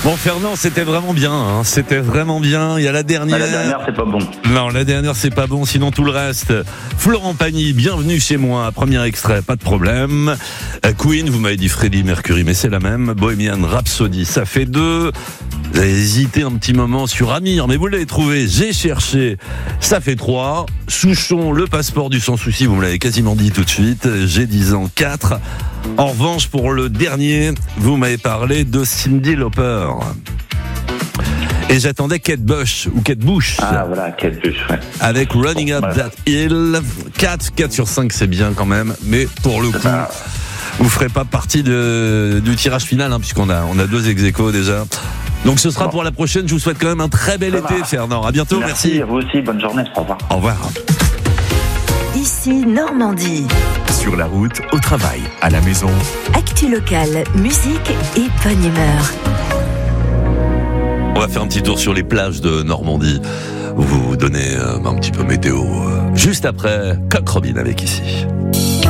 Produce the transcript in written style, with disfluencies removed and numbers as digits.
Bon, Fernand, c'était vraiment bien. C'était vraiment bien. Il y a la dernière. La dernière, c'est pas bon. Non, la dernière, c'est pas bon. Sinon, tout le reste. Florent Pagny, bienvenue chez moi. Premier extrait, pas de problème. Queen, vous m'avez dit Freddie Mercury, mais c'est la même. Bohemian Rhapsody, ça fait 2. Vous avez hésité un petit moment sur Amir, mais vous l'avez trouvé. J'ai cherché, ça fait 3. Souchon, le passeport du sans souci, vous me l'avez quasiment dit tout de suite. J'ai 10 ans, 4. En revanche, pour le dernier, vous m'avez parlé de Cyndi Lauper. Et j'attendais Kate Bush, ou Kate Bush. Ah voilà, Kate Bush, ouais. Avec Running Up That Hill. 4 sur 5, c'est bien quand même. Mais pour le coup, vous ferez pas partie du tirage final, puisqu'on a 2 ex-aequo déjà. Donc ce sera pour la prochaine. Je vous souhaite quand même un très bel été, Fernand. À bientôt, merci. À vous aussi, bonne journée, au revoir. Au revoir. Ici Normandie. Sur la route, au travail, à la maison. Actu locale, musique et bonne humeur. On va faire un petit tour sur les plages de Normandie. Vous donner un petit peu météo juste après Coq Robin avec ici.